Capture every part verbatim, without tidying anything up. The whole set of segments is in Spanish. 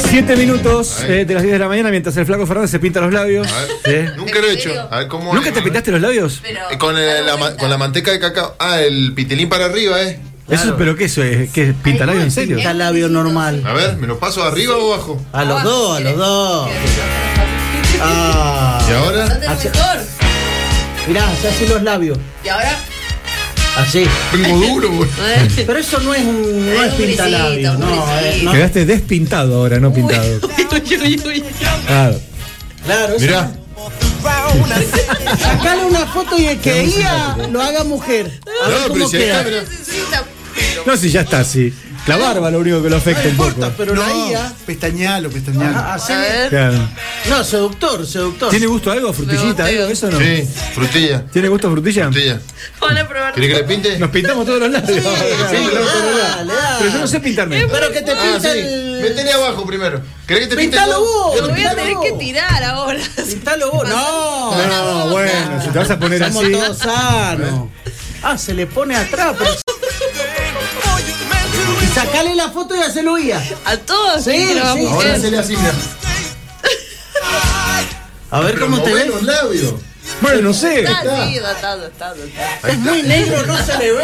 Siete minutos eh, de las diez de la mañana mientras el flaco Fernández se pinta los labios. ¿Sí? Nunca lo he hecho. A ver, ¿cómo ¿Nunca es? te pintaste los labios? Pero, eh, con, el, la, con la manteca de cacao. Ah, el pitilín para arriba, ¿eh? Eso, Claro. ¿pero qué eso es? ¿Qué es pinta labio en serio? Pinta labio normal. A ver, ¿me lo paso arriba o abajo? A los dos, a los dos. Ah. ¿Y ahora? Hace- Mirá, se hacen los labios. ¿Y ahora? Así. Vengo duro, güey. Pero eso no es un no es un pintalabio, grisito, un no, grisito. es- no. Quedaste despintado ahora, no pintado. Uy, uy, uy. Claro. Claro, eso. Mirá. Sacale una foto y el que guía lo haga mujer. A ver No, pero cómo si hay queda. cámara. No, si ya está así. La barba lo único que lo afecta un poco. Pero la guía. Pestañalo, pestañalo. Ajá, así- A ver. Claro. No, seductor, seductor. ¿Tiene gusto a algo? ¿Frutillita? Me ¿Algo de eso no? Sí, frutilla. ¿Tiene gusto a frutilla? Frutilla. Van a probar. ¿Querés que le pinte? Nos pintamos todos los labios. Sí, Sí, pintamos todos los labios. dale, dale. Pero yo no sé pintarme. Pero que te Ah, pinta sí. el. Metele abajo primero. ¿Querés que te pinte? Pintalo yo? vos. Yo Lo lo voy a pinto. tener que tirar ahora. Pintalo vos. No. No, bueno, si te vas a poner Estamos así. todos sanos. Ah, se le pone atrás. Pero... Y sacale la foto y hacelo guía. A todos. Sí, quiero, sí. mujer. Ahora hacele así, mira. A ver Pero cómo te movés ves. los labios. Bueno, no sé. Está, sí, está, está, está, está. Es muy negro, no se le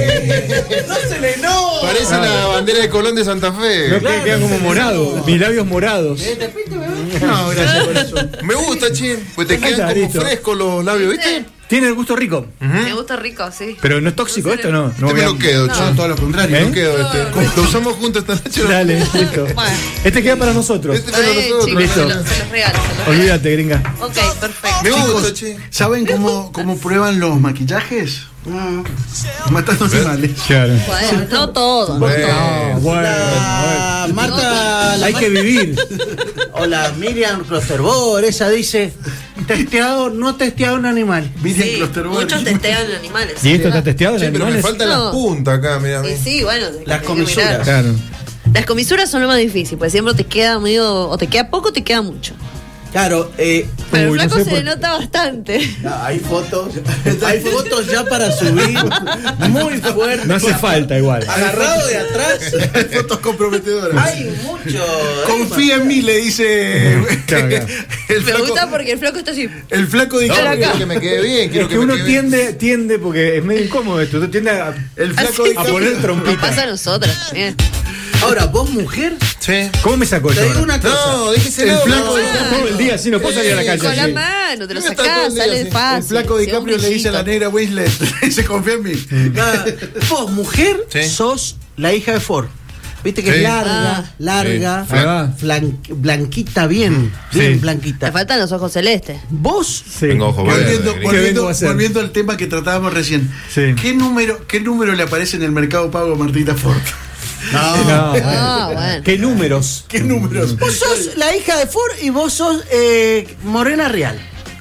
ve. No se le nota. Parece la bandera de Colón de Santa No, Fe. que quedan como morados. Mis labios morados. ¿Te pinte, bebé? No, gracias por eso. Me gusta, che. Pues te Ahí quedan está, como listo. frescos los labios, ¿viste? Tiene el gusto rico. Me gusta rico, sí. Pero no es tóxico esto, ¿no? No Este me voy a- lo quedo, che. No, todo lo contrario. ¿Eh? Me quedo este. Como lo usamos juntos esta noche. ¿no? Dale, listo. Bueno. Este queda para nosotros. Este para Eh, nosotros. chicos, Listo. se los, se los regalo. Se los regalo. Olvídate, gringa. Ok, perfecto. Me gusta, Chicos, che. ¿saben cómo, cómo prueban los maquillajes? Mm, matando animales. Claro. Bueno, no todo. No Bueno. todo. Ah, bueno. La Marta. la Hay Mar- que vivir. O la Miriam Klosterboer, esa dice: testeado, no testeado un animal. Miriam Sí, Klosterboer. muchos testean animales. ¿Y esto está testeado en Che, pero me animales? faltan No. las puntas acá, mira. Y sí, bueno. hay que- Las hay que comisuras. mirar. Claro. Las comisuras son lo más difícil, porque siempre te queda medio, o te queda poco o te queda mucho. Claro, eh, Pero Uy, el no flaco sé se por- le nota bastante. ya, hay fotos, hay fotos ya para subir, muy fuerte. No hace falta igual. Agarrado de atrás, Hay fotos comprometedoras. hay mucho. Confía en mí, le dice Claro, claro. el Me flaco. gusta porque el flaco está así. El flaco de No, Claro, quiero acá. que me quede bien. Quiero Es que me uno quede bien. tiende, tiende, porque es medio incómodo esto, uno tiende a, El flaco Así de a poner Nos trompita. pasa a nosotras también. Ahora, vos mujer, Sí. ¿Cómo me sacó te esto? digo ahora? una cosa. No, déjese El flaco de Todo el día, así no puedo salir a la calle. Con la así. mano, te lo Mira, está todo sacás, el día sale así. fácil. El flaco Sí, DiCaprio un le dice a la brillito. negra Winslet, se confía en mí. Nada, vos mujer Sí. sos la hija de Ford. Viste que Sí. es larga, Ah. larga, Sí. Ahí va. flan- blanquita bien, bien Sí. blanquita. Te faltan los ojos celestes. Vos Sí. Tengo ojo verde. Volviendo, gringo. ¿Qué volviendo, vengo a hacer? volviendo al tema que tratábamos recién. Sí. ¿Qué número, ¿Qué número le aparece en el Mercado Pago a Martita Ford? No, Ah, bueno. ¿Qué números? ¿Qué números? Vos sos la hija de Ford y vos sos eh, Morena Real.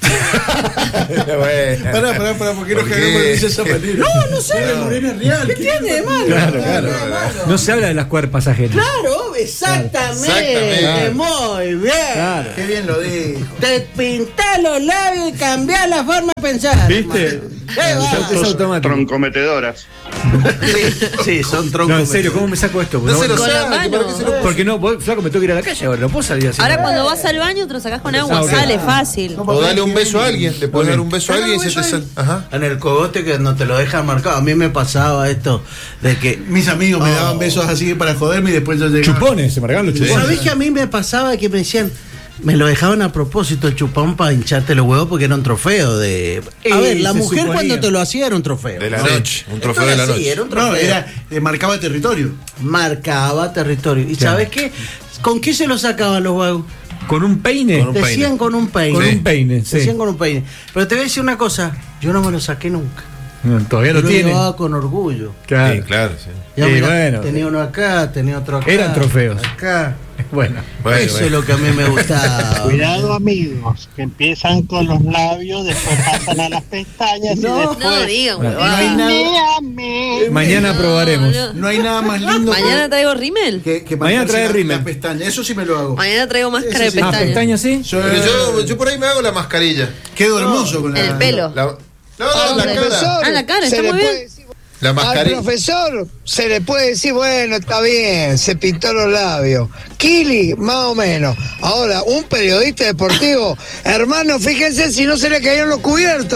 Bueno. Pará, pará, pará, ¿por qué nos ¿Por cagamos qué? de risa esa manera? No, no sé. La Morena Real. ¿Qué tiene de malo? Claro, No, claro. no, no, no. No se habla de las cuerpas ajenas. Claro, exactamente. Exactamente. Muy bien. Claro. Qué bien lo dijo. Te pintás los labios y cambiás la forma de pensar. ¿Viste? Qué va. Es automático. Troncometedoras. Sí, sí, son troncos. No, en serio, ¿cómo me saco esto? No se lo Con la saque, mano. ¿para qué se lo Porque no, vos, flaco, me tengo que ir a la calle ahora, no puedo salir así. Ahora cuando vas al baño te lo sacás con agua, Ah, ok. sale fácil. O dale un beso a alguien. Le puedes Ok. dar un beso a alguien y se te sale. Ajá. En el cogote que no te lo dejan marcado. A mí me pasaba esto de que. Mis amigos me Oh. daban besos así para joderme y después yo llegaba. Chupones, se marcaban los chupones. ¿Sabés que a mí me pasaba que me decían, me lo dejaban a propósito el chupón para hincharte los huevos porque era un trofeo de. A Eh, ver, la se mujer suponía. cuando te lo hacía era un trofeo. De la ¿no? noche. Un Esto trofeo de era la así, noche. era un trofeo. No, era, eh, marcaba territorio. Marcaba territorio. ¿Y Claro. sabes qué? ¿Con qué se lo sacaban los vagos? ¿Con un peine? Con un Decían peine. con un peine. Con un peine, sí. Decían con un peine. Pero te voy a decir una cosa, yo no me lo saqué nunca. No, todavía Yo lo tiene. llevaba con orgullo. Claro. Sí, claro, sí. Ya Sí, mira, bueno. tenía uno acá, tenía otro acá. Eran trofeos. Acá. Bueno. Bueno, Eso bueno. es lo que a mí me gustaba. Cuidado amigos, que empiezan con los labios, después pasan a las pestañas No. y después... No digan, No hay huevada. nada, Mañana probaremos. No, no. no hay nada más lindo Mañana traigo rímel. que, que Mañana marcarse trae la- rímel. la pestaña. Eso sí me lo hago. Mañana traigo máscara de Eso sí. Ah, pestañas. pestañas, sí. Yo, Pero yo, yo por ahí me hago la mascarilla. quedo hermoso con la. En el pelo. La, no, no, la Hombre. cara. Ah, la cara, Se está le muy puede bien. decir- La Al mascarilla. profesor se le puede decir, bueno, está bien, se pintó los labios. Kili, más o menos. Ahora, un periodista deportivo, hermano, fíjense si no se le cayeron los cubiertos.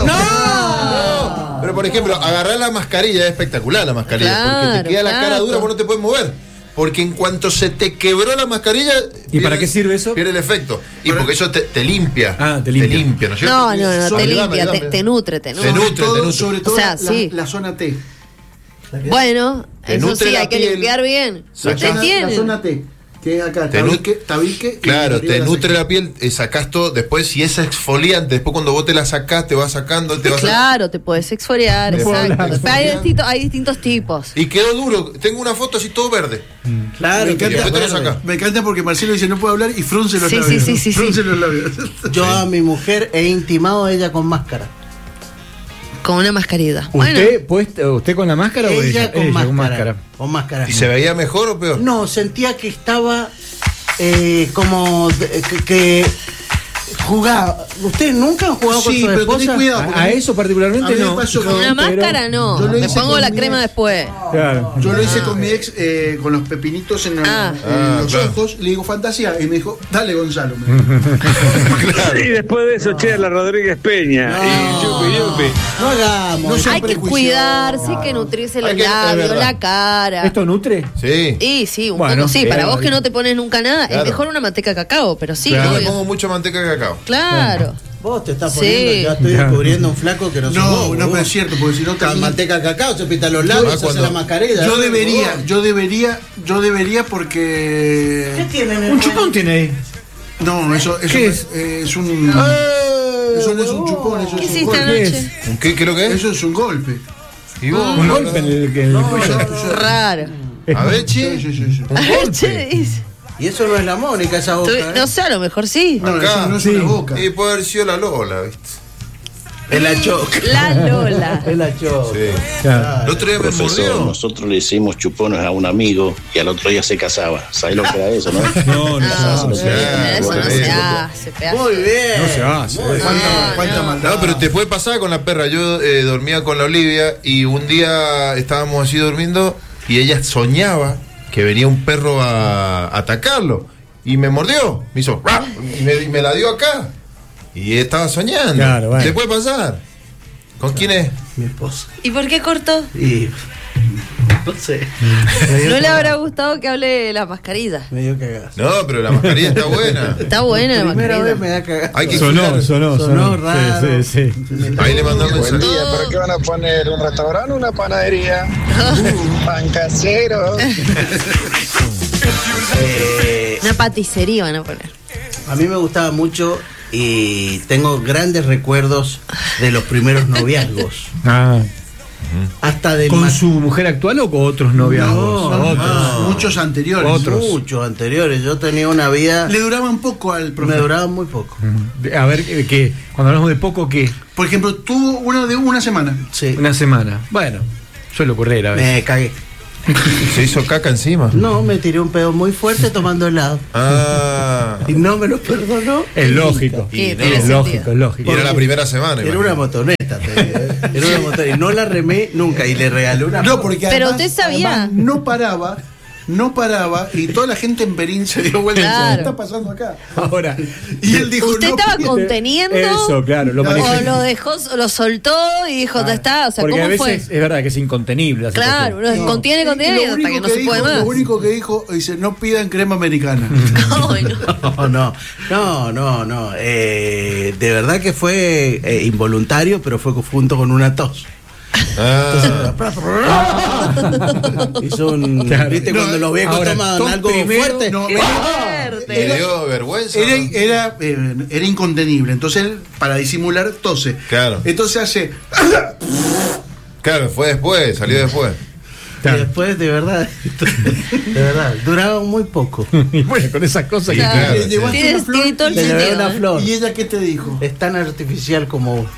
¡No! Pero por ejemplo, agarrar la mascarilla es espectacular la mascarilla, Claro, porque te queda la cara claro. dura, vos no te puedes mover. Porque en cuanto se te quebró la mascarilla. ¿Y para qué sirve eso? Pierde el efecto. Y porque eso te, te limpia. Ah, te limpia. ¿no es cierto? No, no, no, te Ayúdame, limpia, te, ayúdame. te nutre, te nutre. Te nutre, te Todo- nutre. sobre todo O sea, la, sí. la zona T. Bueno, Te eso nutre sí, la hay que piel. limpiar bien. Sacás- Usted La tiene. zona T, que es acá, Te nu- tabique, tabique y Claro, arriba te la nutre ceja. la piel, eh, sacás todo. Después, si esa exfoliante, después cuando vos te la sacás, te vas sacando, te vas Claro, te puedes exfoliar, No puedo exacto. hablar. Pero hay distintos, hay distintos tipos. Y quedó duro. Tengo una foto así todo verde. Claro, Me que encanta, después te lo sacás. me encanta porque Marcelo dice no puedo hablar y frunce los Sí, labios. sí, sí, sí, frunce sí. los labios. yo a mi mujer he intimado a ella con máscara. Con una mascarilla. Bueno, ¿Usted, puesta- ¿Usted con la máscara o Ella ella? con Ella máscara. Con máscara. ¿Y se veía mejor o peor? No, sentía que estaba eh, como de- que, que jugaba. ¿Ustedes nunca han jugado con Sí, su pero esposa? tenés cuidado. porque A, a mí- eso a particularmente mí me no. pasó con una pero- máscara no. yo lo Me hice pongo con la mi crema ex. después. Claro. Yo lo hice con mi ex eh, con los pepinitos en, la- Ah. en Ah, los claro. ojos. Le digo fantasía y me dijo, dale Gonzalo. me dijo. Y después de eso, Chela Rodríguez Peña y Yupi Yupi. No hagamos. No se Hay que prejuiciado. cuidarse, hay que nutrirse los Hay que- es labios, verdad. la cara. ¿Esto nutre? Sí. Y sí, un Bueno, poco sí. bien, Para vos bien. que no te pones nunca nada, Claro. es mejor una manteca de cacao, pero sí, Yo le obvio. pongo mucha manteca de cacao. Claro. Vos te estás Sí. poniendo, ya estoy Ya. descubriendo un flaco que no No, sos vos, no, boludo. pero es cierto, porque si no Con también- manteca de cacao, se pinta los labios, Ah, se hace cuando- la mascarilla. Yo ¿no? debería, Vos. yo debería, yo debería ¿Qué porque tienen en Un chupón tiene ahí. no, eso, eso ¿Qué es? es? eh, es un eso no es un chupón, eso ¿Qué es un hiciste golpe. anoche? ¿Qué, qué es lo que es? Eso es un golpe. ¿Y vos? Un golpe en el, en el cuello. Raro. A ver, Sí, che. sí, sí, sí. Un Che, golpe. dice. Y eso no es la Mónica, esa boca. Tú- ¿eh? No sé, a lo mejor sí. No, Acá. eso no es Sí. una boca. Y puede haber sido la Lola, ¿viste? Es la choca. La Lola. Es la choca. Sí. Claro. El otro día me Profesor, mordió. nosotros le hicimos chupones a un amigo y al otro día se casaba. ¿Sabes lo que era eso, no? No, no, No, no, sí, se hace. Ah, eso no bueno, se bien. hace, pedazo. Muy bien. No se hace. Muy bien. ¿Cuánta, No, cuánta no. maldad? No, pero te puede pasar con la perra. Yo eh, dormía con la Olivia y un día estábamos así durmiendo y ella soñaba que venía un perro a, a atacarlo y me mordió. Me hizo ¡rap! y me, y me la dio acá. Y estaba soñando. Claro, bueno. ¿Te puede pasar? ¿Con quién es? Mi esposa. ¿Y por qué cortó? Y. No sé. ¿No le habrá gustado que hable de la mascarilla? Me dio cagazo. No, pero la mascarilla está buena. Está buena la Primera vez mascarilla. me da cagazo. Hay que Sonó, fijar- sonó, Sonó sonó. raro. Sí, sí, sí. Ahí le mandamos un Buen mensaje. día, ¿para qué van a poner un restaurante o una panadería? Pan casero. Eh, Una paticería van a poner. a mí me gustaba mucho y tengo grandes recuerdos de los primeros noviazgos. Ah, Hasta del ¿con ma- su mujer actual o con otros noviazgos? No, Otros. no. Muchos anteriores. Otros. muchos anteriores. Yo tenía una vida. Le duraban poco al Me profesor. duraba muy poco. A ver, eh, que cuando hablamos de poco, ¿qué? Por ejemplo, tuvo uno de una semana. Sí. Una semana. Bueno, suele ocurrir a veces. Me cagué. Se hizo caca encima. No, me tiré un pedo muy fuerte tomando helado. Ah. Y no me lo perdonó. Es lógico. Sí, no, tiene Es sentido. lógico, es lógico. Y era la primera semana. Era imagino. una motoneta, te digo, ¿eh? Era una motoneta. Y no la remé nunca. Y le regalé una. No, porque Pero además, usted sabía. además no paraba, no paraba y toda la gente en Berín se dio vuelta y decía, Claro. ¿qué está pasando acá? Ahora, Y él dijo, ¿Usted no, estaba fíjate. conteniendo? eso, claro, lo ¿O manifestó. lo dejó, lo soltó y dijo, ya está? O sea, porque a ¿cómo veces fue? es verdad que es incontenible. la Claro, situación. uno contiene, Y contiene lo hasta único que no que se puede dijo- más. Lo único que dijo, dice, no pidan crema americana. Ay, no. No, no, no, no, no. Eh, de verdad que fue eh, involuntario, pero fue junto con una tos. Ah. Hizo un. Claro. ¿Viste No, cuando los viejos ahora, toman tos algo primero, fuerte? no, Qué era- fuerte. Le dio vergüenza. Era, ¿no? era, eh, era incontenible. Entonces él, para disimular, tose. Claro. Entonces hace. Claro, fue después, salió después. Y Claro. después, de verdad, de verdad, duraba muy poco. Y bueno, con esas cosas Sí, que. claro. le llevaste Tiene- una flor tiene todo el y Le ella- llevé sentido, una ¿eh? flor. ¿Y ella qué te dijo? Es tan artificial como.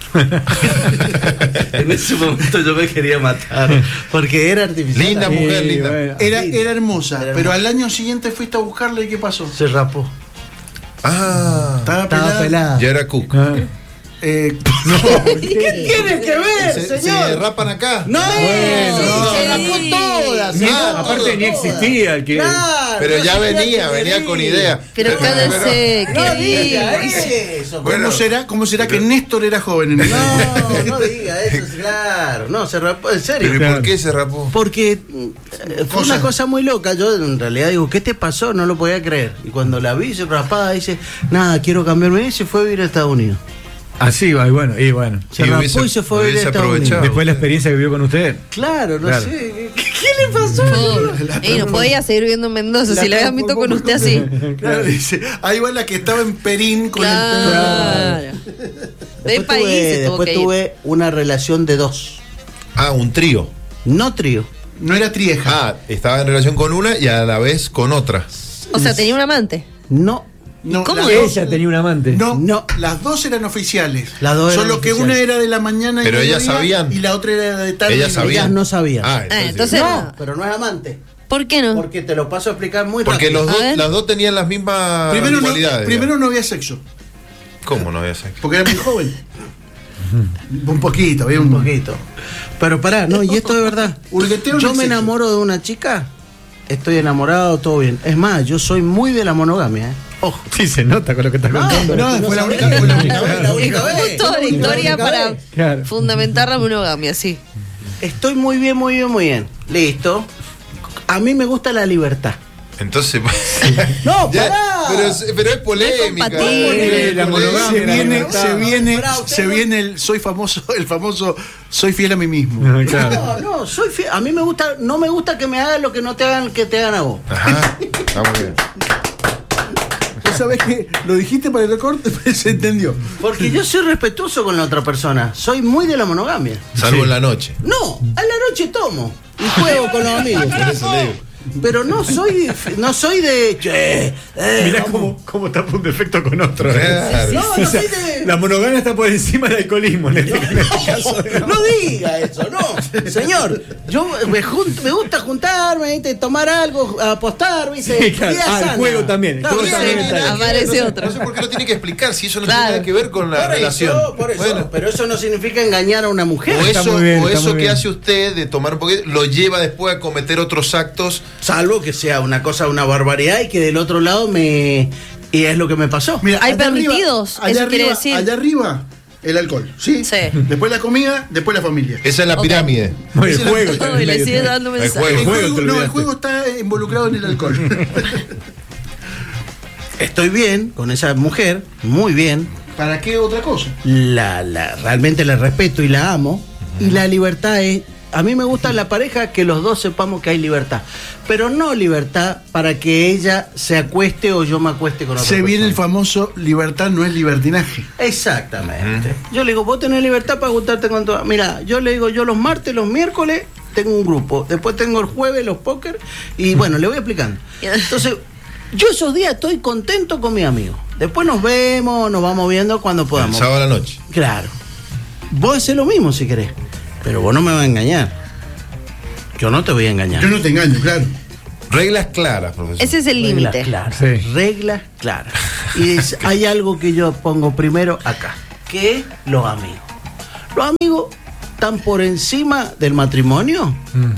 En ese momento yo me quería matar. Porque era artificial. Linda Sí, mujer, linda. bueno. Era, Sí. era hermosa, Era pero hermosa. al año siguiente fuiste a buscarla y ¿qué pasó? Se rapó. Ah. Estaba, Estaba pelada. Ya era cook. Ah, Eh, ¿Qué tiene que ver, ¿Se, se señor? rapan acá? No, Bueno, sí, no. se rapó todas. Ni- se Ah, rapó aparte ni todas. existía el que. Claro, Pero no ya sabía venía, que venía con idea. Pero cállese, No qué diga rico. eso. Bueno, ¿Cómo será, cómo será que Néstor era joven en el No, no diga eso, claro. No, se rapó, en serio. ¿Pero y Claro. por qué se rapó? Porque eh, fue Cosa. una cosa muy loca. Yo en realidad digo, ¿qué te pasó? No lo podía creer. Y cuando la vi se rapada, dice, nada, quiero cambiarme. Y se fue a vivir a Estados Unidos. Así va, y bueno, y bueno. Se Y rapó hubiese- y se fue a vivir a hubiese Estados Unidos. aprovechado. Después la experiencia que vivió con usted. Claro, no Claro. sé. ¿Qué, qué le pasó? Pobre. Ey, no podía seguir viviendo en Mendoza si le habían visto con usted así. Claro, dice, ahí va la que estaba en Perín con Claro. De Después país tuve, se tuvo después que ir. tuve una relación de dos. Ah, un trío. No trío. el... No era Trieja. Ah, estaba en relación con una y a la vez con otra. O sea, tenía un amante. No. No, ¿Cómo las es? dos- Ella tenía un amante. No, No. las dos eran oficiales. Las dos eran Solo que oficiales. una era de la mañana y Pero ellas mediodía, sabían. y la otra era de tarde. Ellas y sabían. Ellas no sabían. Ah, Ah, entonces. entonces No, no. pero no es amante. ¿Por qué no? Porque te lo paso a explicar muy Porque rápido. los dos, A ver. las dos tenían las mismas Primero, no, cualidades. primero no había sexo, ¿Cómo no había sexo? porque era muy joven. Un poquito, había un Un poquito. Pero pará, no, y esto de verdad. Hurgueteo no Yo es me sexo. enamoro de una chica, estoy enamorado, todo bien. Es más, yo soy muy de la monogamia, ¿eh? Ojo. Sí, se nota con lo que estás contando. no, fue la sabés. única- fue la única vez, La única vez. Justo la historia única para vez. Claro. fundamentar la monogamia, sí. Estoy muy bien, muy bien, muy bien. Listo. A mí me gusta la libertad. Entonces. No, Ya, pará. pero, es- pero es polémica. compatible. Es La polémica. monogamia, Se la viene, libertad. se viene, Pará, usted se no- viene el soy famoso, el famoso soy fiel a mí mismo. Ah, claro. No, no, soy fiel. A mí me gusta, no me gusta que me hagan lo que no te hagan, que te hagan a vos. Ajá. Está muy bien. Vos sabés que lo dijiste para el recorte, pero se entendió. Porque yo soy respetuoso con la otra persona. Soy muy de la monogamia. Salvo Sí. en la noche. No, a la noche tomo y juego con los amigos. Por eso le digo. Pero no soy, no soy de. Che, eh, Mirá vamos. cómo, cómo tapa un defecto con otro. Claro. No, O no sea, soy de. la monogamia está por encima del alcoholismo en este, en este caso. No diga eso, no. Señor, yo me, jun- me gusta juntarme, ¿viste? Tomar algo, apostar, ¿viste? Sí, claro. Vida Ah, el sana. juego también. El Claro, juego vida también sana. está ahí. Aparece No sé- otro. No sé por qué lo tiene que explicar si eso no Claro. tiene nada que ver con la Por eso, relación. por eso, Bueno, pero eso no significa engañar a una mujer. o Está eso, muy bien, o está eso muy que bien. hace usted de tomar un poquito lo lleva después a cometer otros actos. Salvo que sea una cosa, una barbaridad y que del otro lado me. Y es lo que me pasó. Mira, Hay allá arriba- permitidos, allá eso arriba, quiere decir. Allá arriba, el alcohol, ¿sí? Sí. Después la comida, después la familia. Esa es la Ok. pirámide. No, el Ese es juego. el- está en No, y el le medio. sigue dando El mensaje. juego. El juego juego, te no, el olvidaste. juego está involucrado en el alcohol. Estoy bien con esa mujer, muy bien. ¿Para qué otra cosa? La, la, realmente la respeto y la amo. Y la libertad es. A mí me gusta en la pareja que los dos sepamos que hay libertad. Pero no libertad para que ella se acueste o yo me acueste con otra Se viene el persona. famoso libertad no es libertinaje. Exactamente. Yo le digo, vos tenés libertad para gustarte con todo. Mira, yo le digo, yo los martes, los miércoles tengo un grupo. Después tengo el jueves los póker. Y bueno, le voy explicando. Entonces, yo esos días estoy contento con mi amigo. Después nos vemos, nos vamos viendo cuando El podamos. sábado a la noche. Claro. Vos haces lo mismo si querés. Pero vos no me vas a engañar. Yo no te voy a engañar. Yo no te engaño, claro. Reglas claras, profesor. Ese es el Reglas límite. claras. Sí. Reglas claras. Y es- hay algo que yo pongo primero acá, que es los amigos. Los amigos están por encima del matrimonio.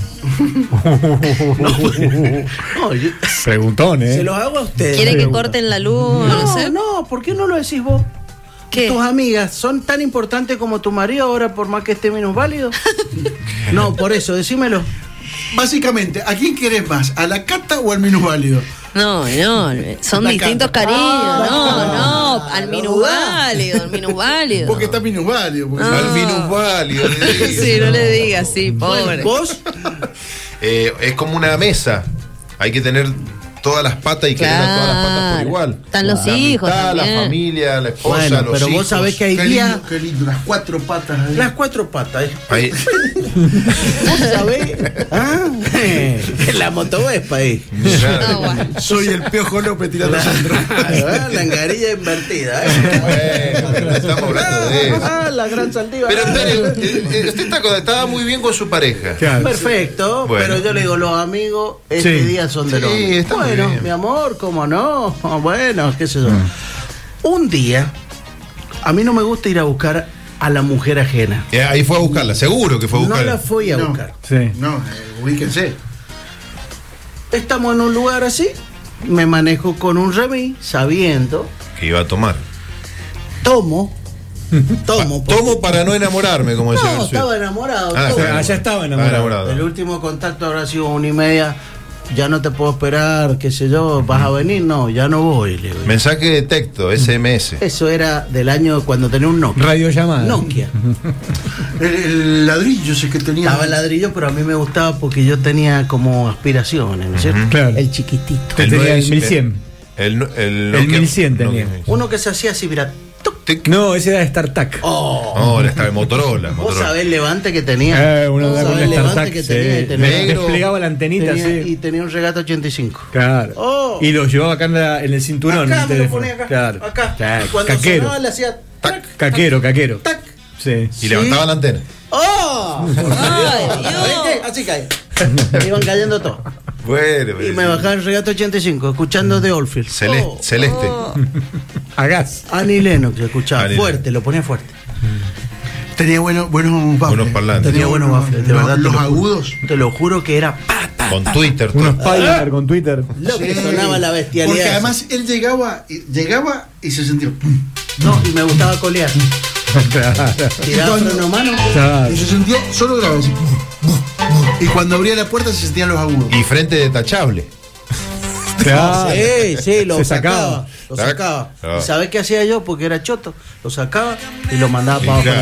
No, yo- Preguntón, ¿eh? se los hago a ustedes. ¿Quiere que corten la luz? No, No, sé. no, ¿por qué no lo decís vos? ¿Qué? ¿Tus amigas son tan importantes como tu marido ahora por más que esté menos válido? No, por eso, decímelo. Básicamente, ¿a quién querés más? ¿A la cata o al minusválido? No, no, son La distintos canta. cariños. Ah, No, no, al lo minusválido, al minusválido. Porque está minusválido. porque- Ah. Al minusválido. le digo. Sí, no le digas, sí, pobre. ¿Vos? Eh, es como una mesa. Hay que tener todas las patas y querer a todas las patas por Claro. igual. Están los La hijos amistad, la también. familia, la esposa, Bueno, los pero vos hijos. sabés que hay Qué días. lindo, qué lindo, las cuatro patas ahí. Las cuatro patas. ¿eh? Ahí- ¿Vos sabés? ¿Ah? La motovespa ahí. No, bueno. Soy el Piojo López tirando centro. Claro, ¿eh? La engarilla invertida. ¿eh? Bueno, pero no estamos hablando de eso. Ah, la gran saltiva. Pero espere, eh, eh, usted está conectada muy bien con su pareja. Claro. Perfecto, Bueno. pero yo le digo, los amigos este Sí. día son de Sí, los hombres. está muy Bueno, bien. mi amor, ¿cómo no? Bueno, qué sé yo. Mm. Un día, A mí no me gusta ir a buscar a la mujer ajena. Eh, ahí fue a buscarla, seguro que fue a buscarla. No la fui a No. buscar. Sí. No, eh, ubíquense. Estamos en un lugar así, me manejo con un remis, sabiendo, Que iba a tomar. tomo, tomo. Pa- tomo para no enamorarme, como decía No, el estaba enamorado. Ah, tomo. O sea, allá estaba enamorado. enamorado. El último contacto habrá sido una y media. Ya no te puedo esperar, qué sé yo, vas a venir. No, ya no voy. Le digo. Mensaje de texto, S M S. Eso era del año cuando tenía un Nokia. Radiollamada. Nokia. El, el ladrillo ese que tenía. Estaba el ladrillo, pero a mí me gustaba porque yo tenía como aspiraciones, ¿no es cierto? Claro. El chiquitito. Que tenía el nueve- mil cien. El, el, El Nokia- mil cien tenía. Nokia. Uno que se hacía así, mira. tuc. Tic. No, ese era StarTAC. Oh, Ahora está el Motorola. vos Motorola. sabés el levante que tenía. Eh, uno Vos da con sabés el el levante StarTAC. que sí. tenía. y tenía- Negro. Desplegaba la antenita, tenía- sí. Y tenía un regata ochenta y cinco. Claro. Oh. Y lo llevaba acá en, la- en el cinturón. Acá el me lo teléfono. ponía acá. Claro. Acá. Claro. Y cuando Caquero. sonaba le hacía tac, Caquero, caquero. tac. Sí. Y levantaba la antena. ¡Oh! Ay, Dios. ¿Viste? Así cae. Iban cayendo todos. Bueno, Y me bajaba el regata ochenta y cinco, escuchando The Oldfield. Celeste. Oh. Celeste. A gas. Annie Lennox escuchaba Annie fuerte, lo ponía fuerte. Tenía buenos buenos baffles. Buenos parlantes. Tenía buenos baffles, de los, verdad, te los lo juro. agudos. Te lo juro que era pa, pa, Con pa. Twitter. todo. Unos Pioneer con Twitter. Lo que Sí. sonaba la bestialidad. Porque además él llegaba, y- llegaba y se sentía. pum. No, y me gustaba colear. Claro. Tiraba Cuando- freno mano. Claro. Y se sentía solo grave así. Y cuando abría la puerta se sentían los agudos. Y frente detachable. Claro. Sí, sí, lo Se sacaba. sacaba. Lo Tac. sacaba. Ah. ¿Y sabés qué hacía yo? Porque era choto. Lo sacaba y lo mandaba para abajo.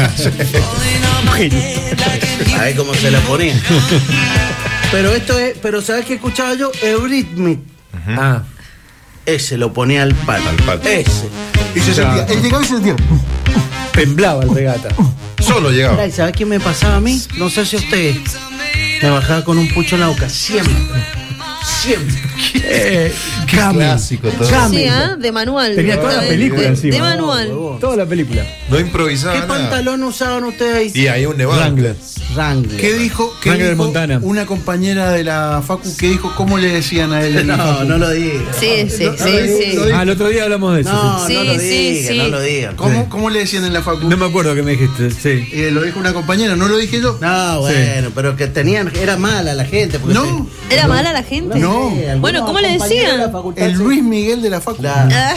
Claro. ¿Sabés cómo se la ponía? Pero esto es, pero ¿sabés qué escuchaba yo? Eurythmics. Ah. Ese lo ponía al palo. Al palo. Ese. Y se sentía. Él llegaba y se sentía. Temblaba el regata. Solo llegaba. Mira, ¿y sabés qué me pasaba a mí? No sé si a ustedes. Me bajaba con un pucho en la boca. Siempre. Siempre. Eh, Clásico todo. Cami. Sí, ¿ah? De manual. Tenía toda la De- película de, encima. de manual. Toda la película. No improvisaba ¿Qué nada. pantalón usaban ustedes ahí? Y ahí un nevado. Wrangler. Wrangler. ¿Qué dijo? ¿Qué Wrangler dijo Montana. una compañera de la Facu? ¿Qué dijo? ¿Cómo le decían a él? en la No, Facu? no lo digas. Sí, sí, No, sí, no, sí. no, no, Ah, el otro día hablamos de eso. No, Sí, no lo sí, digan, sí. no lo digan. ¿Cómo, ¿Cómo le decían en la Facu? No me acuerdo qué me dijiste. Sí. Eh, lo dijo una compañera, no lo dije yo. No, bueno, pero que tenían, era mala la gente. porque No. se- ¿Era mala la gente? No. sé, algunos Bueno, ¿cómo le compañeros de decían? la facultad El se- Luis Miguel de la Facu. Claro. Ah,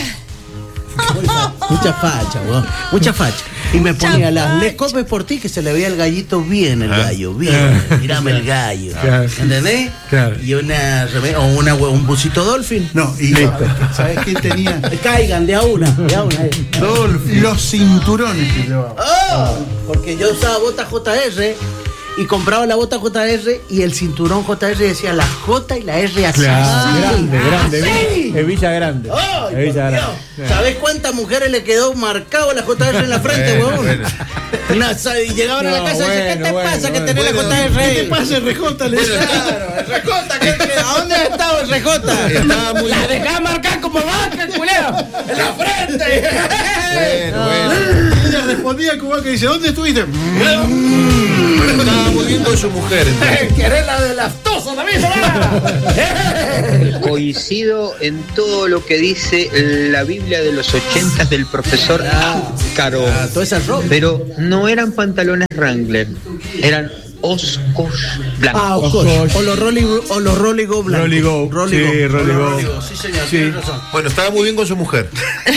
Mucha facha, weón. Mucha facha. Y me ponía las Les Copes por ti que se le veía el gallito bien, el Ah. gallo, bien. Mirame el gallo. Claro. ¿Entendés? Claro. Y una reme- o una, un busito Dolphin. No, y ¿sabes qué tenía? Caigan de a una, de a una. eh. Los cinturones que llevaba. ¡Oh! Porque yo usaba bota J R y compraba la bota J R y el cinturón J R decía la J y la R así. Claro. Grande, grande. así. Es Villa Grande. ¡Ay, Es Villa por Grande. Dios! ¿Sabés cuántas mujeres le quedó marcado la J R en la frente, Bueno, huevón? bueno. No, sabe, y llegaban a la No, casa y decían, ¿qué bueno, te bueno, pasa que bueno. tenés la Bueno, J R? ¿Qué te pasa, R J? Le decía. Claro, el R J, ¿qué te- ¿a dónde ha estado el R J? Estaba muy- La dejá marcar como vaca, culero, en la frente. Bueno, bueno. Y ella respondía como que dice, ¿dónde estuviste? Pero estaba muy bien con su mujer. entonces. ¿Querés la de las tosas también? Coincido en todo lo que dice la Biblia de los ochentas del profesor Caro. Ah, toda esa ropa. Pero no eran pantalones Wrangler, eran oscos blancos. Ah, of course. O los Rolly, o los Rolly Go blancos. Rolly Go. Rolly Sí, Go. Rolly O los Go. Rolly Go. Sí, señor, Sí. tienes razón. Bueno, estaba muy bien con su mujer.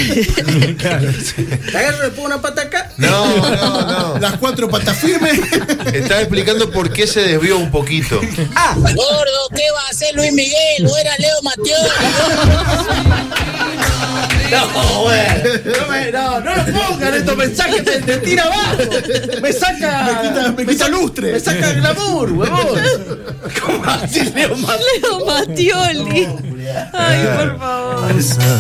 ¿Te agarro le pongo una pata acá? No, no, no. Las cuatro patas firmes. Estaba explicando por qué se desvió un poquito. Ah, Gordo, ¿qué va a hacer Luis Miguel? ¿O era Leo Mateo? no, bueno. No, me, no, no lo pongan estos mensajes de, de tira abajo. Me saca. Me quita- me quita lustre. Me saca glamour, huevón. ¿Cómo así, Leo Mateo? Leo Mattioli. Ay, por favor.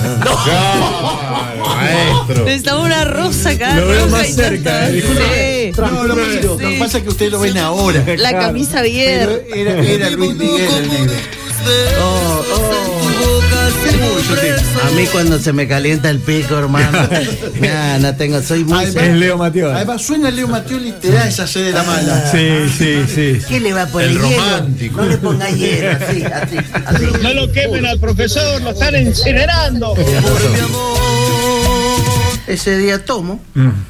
Maestro. Necesitaba una rosa acá. Lo veo roja más y cerca, tanta- eh. Sí. No, lo, que pasa- Sí. lo que pasa es que ustedes lo ven ahora. La camisa Pero abierta. era, era Luis Miguel el negro. Oh, oh. A mí cuando se me calienta el pico, hermano. Nah, no tengo, soy muy Además- Es Leo Mateo. Además suena Leo Mateo y te da esa sed de la mala. Sí, sí, sí. ¿Qué le va a poner El hielo? romántico. No le ponga hielo, así, así, así. No lo quemen al profesor, lo están incinerando. ese día tomo.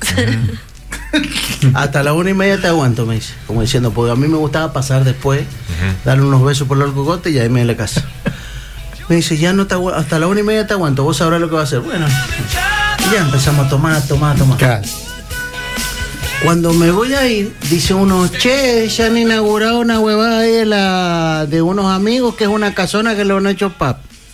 Hasta la una y media te aguanto, me dice. Como diciendo, porque a mí me gustaba pasar después, uh-huh. darle unos besos por el cocote y ahí me voy a la casa. Me dice, ya no te agu- hasta la una y media te aguanto, vos sabrás lo que va a hacer. Bueno, y ya empezamos a tomar, a tomar, a tomar. Claro. Cuando me voy a ir, dice uno, che, ya han inaugurado una huevada ahí de, la, de unos amigos que es una casona que le han hecho pap.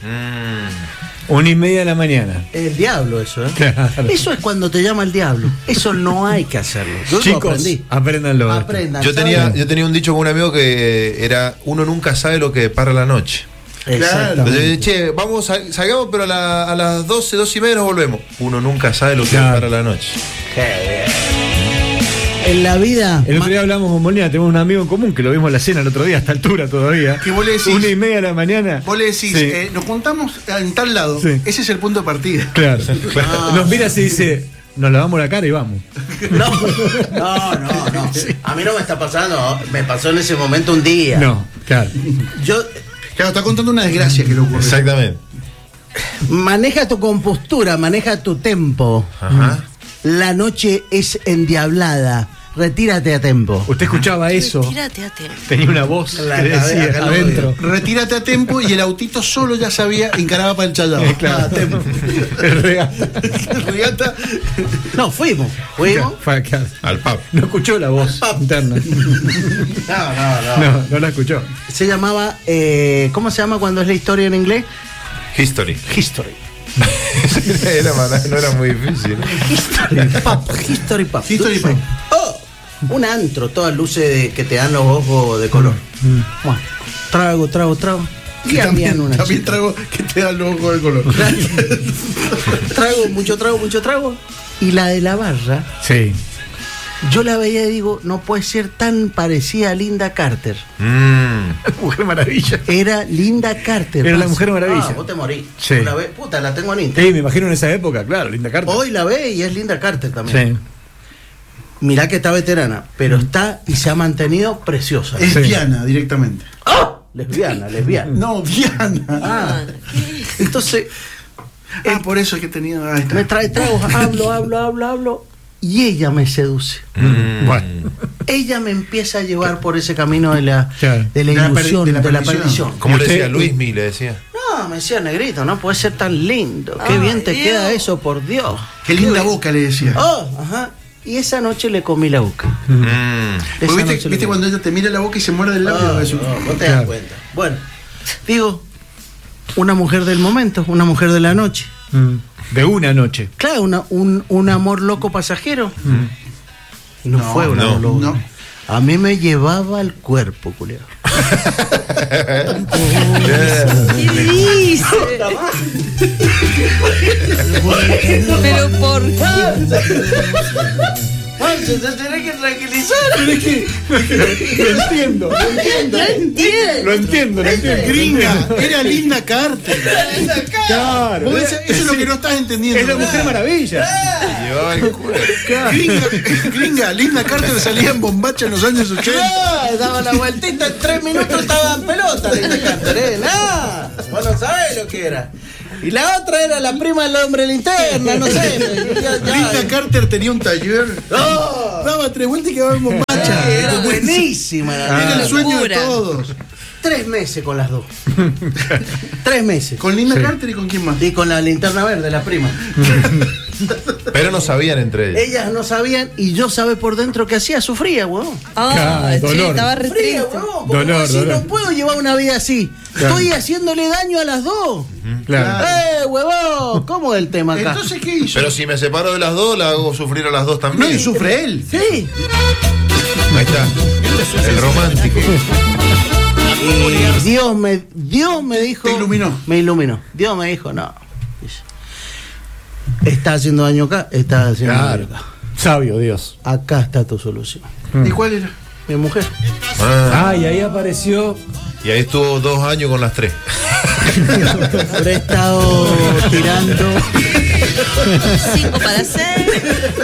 Mm. Una y media de la mañana. El diablo eso, ¿eh? Claro. Eso es cuando te llama el diablo. Eso no hay que hacerlo. Yo Chicos, lo aprendí. apréndanlo. Aprendan. Yo tenía, yo tenía un dicho con un amigo que era, uno nunca sabe lo que depara la noche. Claro. Entonces, che, vamos, sal- salgamos, pero a, la, a las doce, doce y media nos volvemos. Uno nunca sabe lo que Claro. depara la noche. Qué bien. En la vida. El otro día hablamos con Molina, tenemos un amigo en común que lo vimos en la cena el otro día, a esta altura todavía. Que vos le decís, una y media de la mañana. Vos le decís, Sí. eh, nos juntamos en tal lado. Sí. Ese es el punto de partida. Claro. Ah. Nos mira así y dice, nos lavamos la cara y vamos. No, no, no, no. A mí no me está pasando. Me pasó en ese momento un día. No, claro. Yo. Claro, está contando una desgracia que le ocurrió. Exactamente. Maneja tu compostura, maneja tu tempo. Ajá. La noche es endiablada. Retírate a tiempo. Usted escuchaba eso. Retírate a tiempo. Tenía una voz La que cabeza, decía acá lo adentro. Retírate a tiempo y el autito solo ya sabía, encaraba para el challado. Eh, claro. A tiempo. El regata. Regata. No, fuimos. Fuimos. Fue acá. Al pub. No escuchó la voz interna. No, no, no. No, no la escuchó. Se llamaba. Eh, ¿Cómo se llama cuando es la historia en inglés? History. History. Era, no era muy difícil. History Pop. History Pop. History Pop. Oh, un antro, todas luces de, que te dan los ojos de color. Mm. Bueno, trago, trago, trago. Y Que habían también, una también chica. trago que te da el ojo de color. Trago, mucho trago, mucho trago. Y la de la barra, Sí. yo la veía y digo, no puede ser tan parecida a Linda Carter. Mm. Mujer Maravilla. Era Linda Carter. Era la pasa. Mujer Maravilla. Ah, vos te morís. Sí. Vos la ves, puta, la tengo en Instagram. Sí, me imagino en esa época, claro, Linda Carter. Hoy la ve y es Linda Carter también. Sí. Mirá que está veterana, pero está y se ha mantenido preciosa. Es Sí. Diana directamente. ¡Ah! Lesbiana, lesbiana. No, Diana. Ah. Entonces, Ah, por eso es que tenía. Ahí está. me trae tragos, hablo, hablo, hablo, hablo, y ella me seduce. Mm. Bueno. Ella me empieza a llevar por ese camino de la, Claro. de la De la ilusión, perdi- de la de la perdición. perdición. ¿Cómo ¿Y le usted? decía? Luismi le decía. No, me decía negrito, no puede ser tan lindo. Qué Ay, bien te Dios. queda eso, por Dios. Qué linda bien. boca le decía. Oh, ajá. Y esa noche le comí la boca. Mm. Esa Pues noche viste, le viste comí. cuando ella te mira la boca y se muerde el labio. Ah, Eso. no, no te das Claro. cuenta. Bueno, digo, una mujer del momento, una mujer de la noche. Mm. De una noche. Claro, una, un, un amor loco pasajero. Y no, No, fue un no, amor loco. no. A mí me llevaba el cuerpo, culero. ¿Qué dice? Pero ¿por qué? Marce, te tenés que tranquilizar. Lo entiendo, lo entiendo. No entiendo. Lo entiendo, lo entiendo. Gringa, era Linda Carter. Claro. Vos Eso, eso es lo que no estás entendiendo. Es la Mujer Maravilla. Llevaba el cuerpo. Gringa, gringa, Linda Carter salía en bombacha en los años ochenta. Ah, daba la vueltita, en tres minutos estaba en pelota, Linda Carter, ¿eh? Nada, vos no sabés lo que era. Y la otra era la prima del hombre linterna, no sé. Ya, ya. Linda Carter tenía un taller. Oh, Daba tres vueltas y quedaba en bombacha. era buenísima. la- Era el sueño de locura. todos. Tres meses con las dos. Tres meses. Con Linda Carter y con quién más. Y con la linterna verde, la prima. Pero no sabían entre ellos. Ellas no sabían y yo sabía por dentro que hacía, sufría, weón. Ah, Claro, che, dolor. estaba re Sufría, triste. weón. Porque Dolor, así dolor. no puedo llevar una vida así. Claro. Estoy haciéndole daño a las dos. Claro. ¡Eh, huevón! ¿Cómo es el tema acá? Entonces, ¿qué hizo? Pero si me separo de las dos, la hago sufrir a las dos No, también. y sufre él. Sí. Ahí está. El romántico. Y Dios me, Dios me dijo. Te iluminó. Me iluminó. Dios me dijo, no. Dice, está haciendo daño acá, está haciendo Claro. daño acá. Sabio Dios. Acá está tu solución. ¿Y cuál era? Mi mujer. Ah, Ah, y ahí apareció. y ahí estuvo dos años con las tres. Habré estado tirando. Cinco para seis.